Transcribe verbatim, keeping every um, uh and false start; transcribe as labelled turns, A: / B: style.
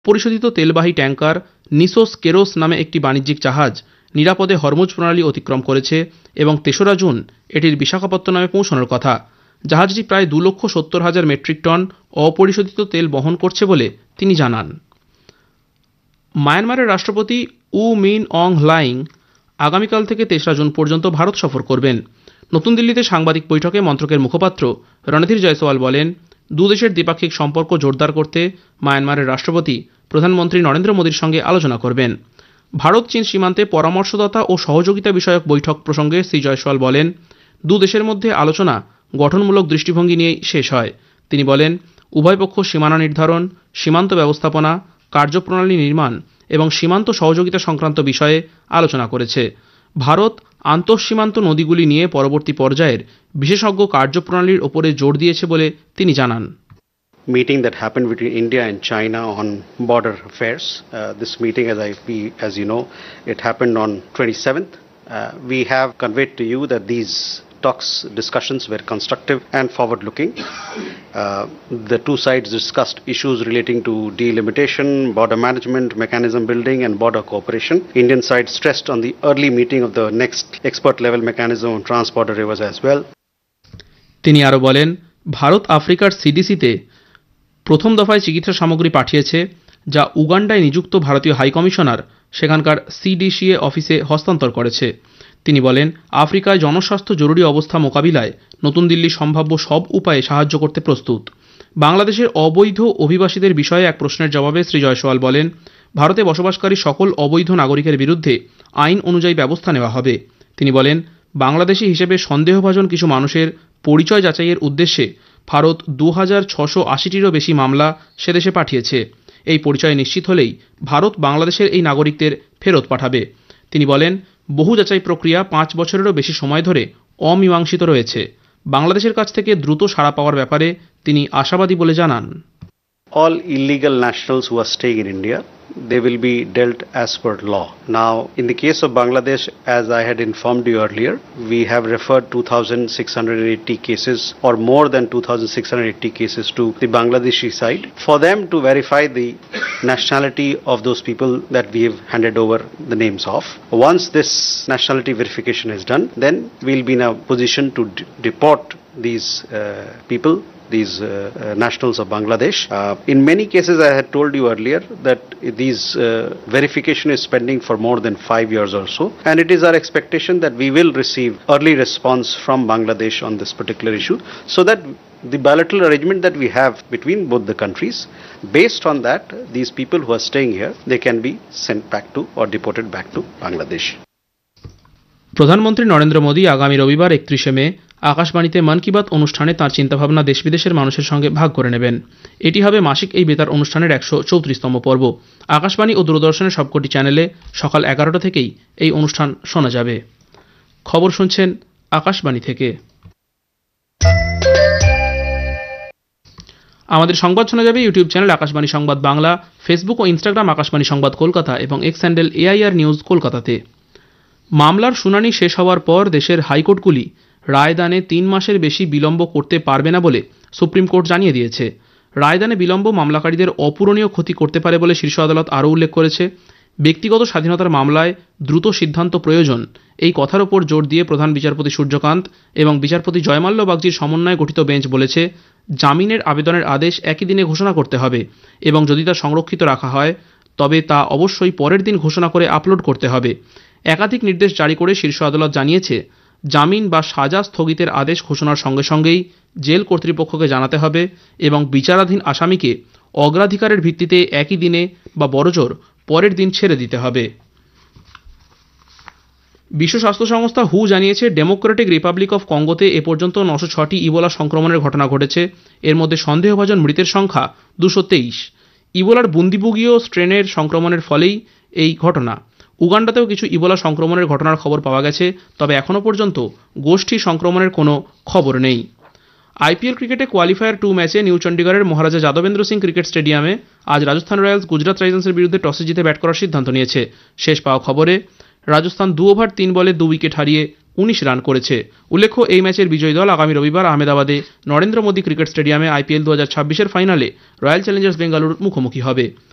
A: পরিশোধিত তেলবাহী ট্যাঙ্কার নিসোস কেরোস নামে একটি বাণিজ্যিক জাহাজ নিরাপদে হরমুজ প্রণালী অতিক্রম করেছে এবং তেসরা জুন এটির বিশাখাপত্তনমে পৌঁছানোর কথা। জাহাজটি প্রায় দু লক্ষ সত্তর হাজার মেট্রিক টন অপরিশোধিত তেল বহন করছে বলে তিনি জানান। মায়ানমারের রাষ্ট্রপতি উ মিন অং হ্লাইং আগামীকাল থেকে তেসরা জুন পর্যন্ত ভারত সফর করবেন। নতুন দিল্লিতে সাংবাদিক বৈঠকে মন্ত্রকের মুখপাত্র রণধীর জয়সওয়াল বলেন, দুদেশের দ্বিপাক্ষিক সম্পর্ক জোরদার করতে মায়ানমারের রাষ্ট্রপতি প্রধানমন্ত্রী নরেন্দ্র মোদীর সঙ্গে আলোচনা করবেন। ভারত চীন সীমান্তে পরামর্শদাতা ও সহযোগিতা বিষয়ক বৈঠক প্রসঙ্গে শ্রী জয়সওয়াল বলেন, দু দেশের মধ্যে আলোচনা গঠনমূলক দৃষ্টিভঙ্গি নিয়েই শেষ হয়। তিনি বলেন, উভয় পক্ষ সীমানা নির্ধারণ, সীমান্ত ব্যবস্থাপনা, কার্যপ্রণালী নির্মাণ এবং সীমান্ত সহযোগিতা সংক্রান্ত বিষয়ে আলোচনা করেছে। ভারত আন্তঃসীমান্ত নদীগুলি নিয়ে পরবর্তী পর্যায়ের বিশেষজ্ঞ কার্যপ্রণালীর ওপরে জোর দিয়েছে বলে তিনি জানান।
B: Meeting that happened between India and China on border affairs. Uh, this meeting, as I as you know, it happened on twenty-seventh. Uh, we have conveyed to you that these talks, discussions were constructive and forward-looking. Uh, the two sides discussed issues relating to delimitation, border management, mechanism building and border cooperation. Indian side stressed on the early meeting of the next expert-level mechanism on trans-border rivers as well.
A: তিনি আরো বলেন, ভারত আফ্রিকার সিডিসিতে প্রথম দফায় চিকিৎসা সামগ্রী পাঠিয়েছে, যা উগান্ডায় নিযুক্ত ভারতীয় হাইকমিশনার সেখানকার সিডিসিএ অফিসে হস্তান্তর করেছে। তিনি বলেন, আফ্রিকায় জনস্বাস্থ্য জরুরি অবস্থা মোকাবিলায় নতুন দিল্লি সম্ভাব্য সব উপায়ে সাহায্য করতে প্রস্তুত। বাংলাদেশের অবৈধ অভিবাসীদের বিষয়ে এক প্রশ্নের জবাবে শ্রী জয়সওয়াল বলেন, ভারতে বসবাসকারী সকল অবৈধ নাগরিকের বিরুদ্ধে আইন অনুযায়ী ব্যবস্থা নেওয়া হবে। তিনি বলেন, বাংলাদেশি হিসেবে সন্দেহভাজন কিছু মানুষের পরিচয় যাচাইয়ের উদ্দেশ্যে ভারত দু হাজার ছশো আশিটিরও বেশি মামলা সেদেশে পাঠিয়েছে। এই পরিচয় নিশ্চিত হলেই ভারত বাংলাদেশের এই নাগরিকদের ফেরত পাঠাবে। তিনি বলেন, বহু যাচাই প্রক্রিয়া পাঁচ বছরেরও বেশি সময় ধরে অমীমাংসিত রয়েছে। বাংলাদেশের কাছ থেকে দ্রুত সাড়া পাওয়ার ব্যাপারে তিনি আশাবাদী বলে জানান।
B: All illegal nationals who are staying in India, they will be dealt as per law. Now, in the case of Bangladesh, as I had informed you earlier, we have referred two thousand six hundred eighty cases or more than two thousand six hundred eighty cases to the Bangladeshi side for them to verify the nationality of those people that we have handed over the names of. Once this nationality verification is done, then we'll be in a position to d- deport these uh, people, these uh, uh, nationals of Bangladesh. Uh, in many cases, I had told you earlier that these uh, verification is pending for more than five years or so, and it is our expectation that we will receive early response from Bangladesh on this particular issue, so that the bilateral arrangement that we have between both the countries, based on that, these people who are staying here, they can be sent back to or deported back to Bangladesh.
A: প্রধানমন্ত্রী নরেন্দ্র মোদী আগামী রবিবার একত্রিশে মে আকাশবাণীতে মন কি বাত অনুষ্ঠানে তাঁর চিন্তাভাবনা দেশ বিদেশের মানুষের সঙ্গে ভাগ করে নেবেন। এটি হবে মাসিক এই বেতার অনুষ্ঠানের একশো চৌত্রিশতম পর্ব। আকাশবাণী ও দূরদর্শনের সবকটি চ্যানেলে সকাল এগারোটা থেকেই এই অনুষ্ঠান শোনা যাবে। খবর শুনছেন আকাশবাণী থেকে। আমাদের সংবাদ শোনা যাবে ইউটিউব চ্যানেল আকাশবাণী সংবাদ বাংলা, ফেসবুক ও ইনস্টাগ্রাম আকাশবাণী সংবাদ কলকাতা এবং এক্স হ্যান্ডেল এআইআর নিউজ কলকাতাতে। মামলার শুনানি শেষ হওয়ার পর দেশের হাইকোর্টগুলি রায়দানে তিন মাসের বেশি বিলম্ব করতে পারবে না বলে সুপ্রিম কোর্ট জানিয়ে দিয়েছে। রায়দানে বিলম্ব মামলাকারীদের অপূরণীয় ক্ষতি করতে পারে বলে শীর্ষ আদালত আরও উল্লেখ করেছে। ব্যক্তিগত স্বাধীনতার মামলায় দ্রুত সিদ্ধান্ত প্রয়োজন, এই কথার ওপর জোর দিয়ে প্রধান বিচারপতি সূর্যকান্ত এবং বিচারপতি জয়মাল্য বাগচির সমন্বয়ে গঠিত বেঞ্চ বলেছে, জামিনের আবেদনের আদেশ একই দিনে ঘোষণা করতে হবে এবং যদি তা সংরক্ষিত রাখা হয় তবে তা অবশ্যই পরের দিন ঘোষণা করে আপলোড করতে হবে। একাধিক নির্দেশ জারি করে শীর্ষ আদালত জানিয়েছে, জামিন বা সাজা স্থগিতের আদেশ ঘোষণার সঙ্গে সঙ্গেই জেল কর্তৃপক্ষকে জানাতে হবে এবং বিচারাধীন আসামিকে অগ্রাধিকারের ভিত্তিতে একই দিনে বা বড়জোর পরের দিন ছেড়ে দিতে হবে। বিশ্ব স্বাস্থ্য সংস্থা হু জানিয়েছে, ডেমোক্রেটিক রিপাবলিক অফ কঙ্গোতে এ পর্যন্ত নশো ছটি ইবোলা সংক্রমণের ঘটনা ঘটেছে। এর মধ্যে সন্দেহভাজন মৃতের সংখ্যা দুশো তেইশ। ইবোলার বুন্দিবুগীয় স্ট্রেনের সংক্রমণের ফলেই এই ঘটনা। উগান্ডাতেও কিছু ইবোলা সংক্রমণের ঘটনার খবর পাওয়া গেছে, তবে এখনও পর্যন্ত গোষ্ঠী সংক্রমণের কোনো খবর নেই। আইপিএল ক্রিকেটে কোয়ালিফায়ার টু ম্যাচে নিউ চণ্ডীগড়ের মহারাজা যাদবেন্দ্র সিং ক্রিকেট স্টেডিয়ামে আজ রাজস্থান রয়্যালস গুজরাট টাইটান্সের বিরুদ্ধে টসে জিতে ব্যাট করার সিদ্ধান্ত নিয়েছে। শেষ পাওয়া খবরে রাজস্থান দু ওভার তিন বলে দু উইকেট হারিয়ে উনিশ রান করেছে। উল্লেখ্য, এই ম্যাচের বিজয়ী দল আগামী রবিবার আহমেদাবাদে নরেন্দ্র মোদী ক্রিকেট স্টেডিয়ামে আইপিএল দু হাজার ছাব্বিশের ফাইনালে রয়্যাল চ্যালেঞ্জার্স বেঙ্গালুরুর মুখোমুখি হবে।